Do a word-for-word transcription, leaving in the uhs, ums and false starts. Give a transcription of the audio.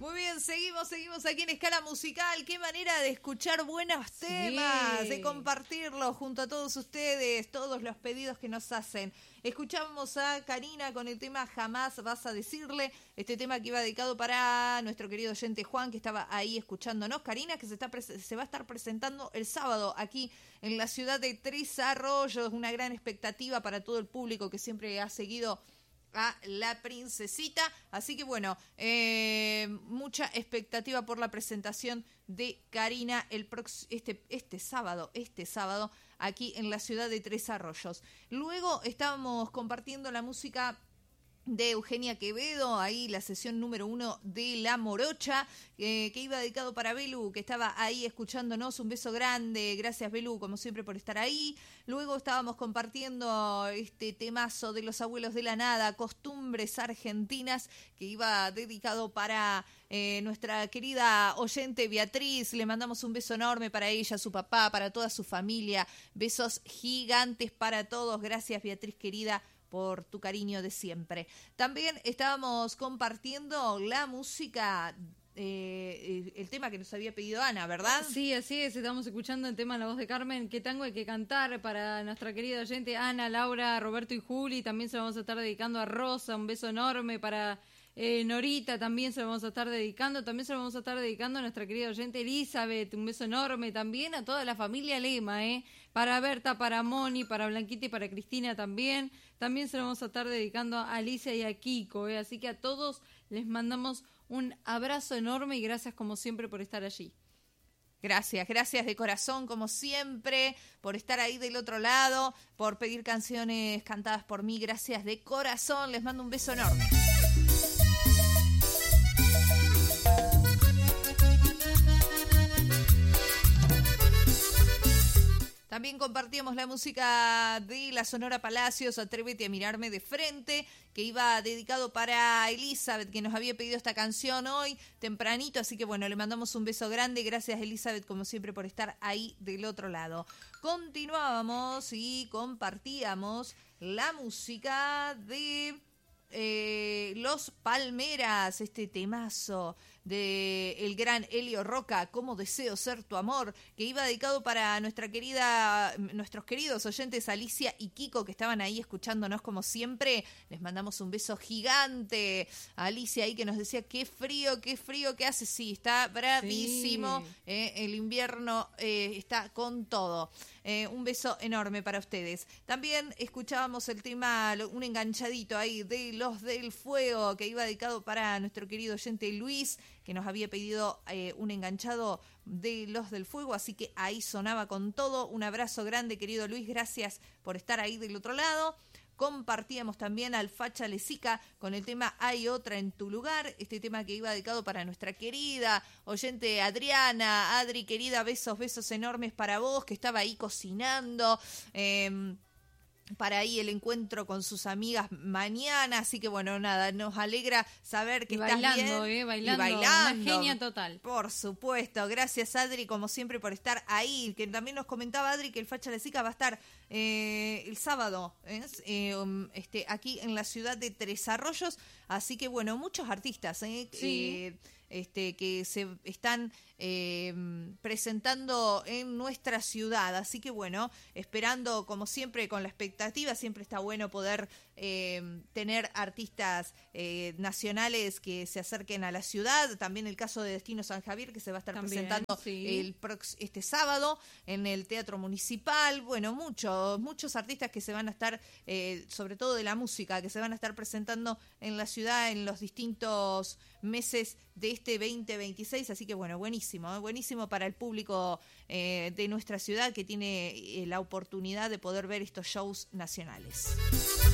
Muy bien, seguimos, seguimos aquí en Escala Musical. Qué manera de escuchar buenos temas, Sí. de compartirlos junto a todos ustedes, todos los pedidos que nos hacen. Escuchamos a Karina con el tema Jamás vas a decirle, este tema que iba dedicado para nuestro querido oyente Juan, que estaba ahí escuchándonos. Karina, que se, está se va a estar presentando el sábado aquí en la ciudad de Tres Arroyos, una gran expectativa para todo el público que siempre ha seguido a la princesita, así que bueno, eh, mucha expectativa por la presentación de Karina el prox- este, este sábado, este sábado aquí en la ciudad de Tres Arroyos. Luego estábamos compartiendo la música de Eugenia Quevedo, ahí la sesión número uno de La Morocha, eh, que iba dedicado para Belu, que estaba ahí escuchándonos. Un beso grande, gracias Belu, como siempre, por estar ahí. Luego estábamos compartiendo este temazo de Los Abuelos de la Nada, Costumbres Argentinas, que iba dedicado para eh, nuestra querida oyente Beatriz. Le mandamos un beso enorme para ella, su papá, para toda su familia. Besos gigantes para todos. Gracias Beatriz querida por tu cariño de siempre. También estábamos compartiendo la música, eh, el tema que nos había pedido Ana, ¿verdad? Sí, así es, estamos escuchando el tema en la voz de Carmen, ¿Qué tango hay que cantar? Para nuestra querida oyente Ana, Laura, Roberto y Juli. También se lo vamos a estar dedicando a Rosa, un beso enorme para eh, Norita, también se lo vamos a estar dedicando. También se lo vamos a estar dedicando a nuestra querida oyente Elizabeth, un beso enorme también a toda la familia Lema, ¿eh? Para Berta, para Moni, para Blanquita y para Cristina también. También se lo vamos a estar dedicando a Alicia y a Kiko, ¿eh? Así que a todos les mandamos un abrazo enorme y gracias como siempre por estar allí. Gracias, gracias de corazón como siempre por estar ahí del otro lado, por pedir canciones cantadas por mí. Gracias de corazón, les mando un beso enorme. También compartíamos la música de la Sonora Palacios, Atrévete a mirarme de frente, que iba dedicado para Elizabeth, que nos había pedido esta canción hoy tempranito. Así que bueno, le mandamos un beso grande. Gracias Elizabeth, como siempre, por estar ahí del otro lado. Continuábamos y compartíamos la música de eh, Los Palmeras, este temazo de el gran Elio Roca, Cómo deseo ser tu amor, que iba dedicado para nuestra querida, nuestros queridos oyentes Alicia y Kiko, que estaban ahí escuchándonos como siempre. Les mandamos un beso gigante a Alicia ahí, que nos decía qué frío, qué frío que hace. Sí, está bravísimo, sí. eh, el invierno eh, está con todo. Eh, un beso enorme para ustedes. También escuchábamos el tema, un enganchadito ahí de Los del Fuego, que iba dedicado para nuestro querido oyente Luis, que nos había pedido eh, un enganchado de Los del Fuego, así que ahí sonaba con todo. Un abrazo grande, querido Luis, gracias por estar ahí del otro lado. Compartíamos también al Facha Lesica con el tema Hay otra en tu lugar, este tema que iba dedicado para nuestra querida oyente Adriana. Adri, querida, besos, besos enormes para vos, que estaba ahí cocinando, eh, para ahí el encuentro con sus amigas mañana, así que bueno, nada, nos alegra saber que y estás bailando, bien. Eh, bailando, y bailando, una genia total. Por supuesto, gracias Adri, como siempre, por estar ahí, que también nos comentaba Adri que el Facha Lesica va a estar eh, el sábado, ¿eh? Eh, um, este, aquí en la ciudad de Tres Arroyos, así que bueno, muchos artistas, ¿eh? Sí. Eh, Este, que se están eh, presentando en nuestra ciudad, así que bueno, esperando como siempre con la expectativa. Siempre está bueno poder eh, tener artistas eh, nacionales que se acerquen a la ciudad. También el caso de Destino San Javier, que se va a estar También, presentando sí. el prox- este sábado en el Teatro Municipal. Bueno, muchos muchos artistas que se van a estar, eh, sobre todo de la música, que se van a estar presentando en la ciudad en los distintos meses de este veinte veintiséis, así que bueno, buenísimo, ¿eh? buenísimo para el público eh, de nuestra ciudad, que tiene eh, la oportunidad de poder ver estos shows nacionales.